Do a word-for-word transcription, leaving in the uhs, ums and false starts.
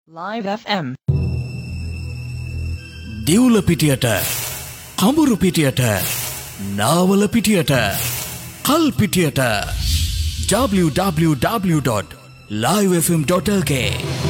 Live F M. දිවුල පිටියට කඹුරු පිටියට Nawala පිටියට කල් පිටියට w w w dot live f m dot l k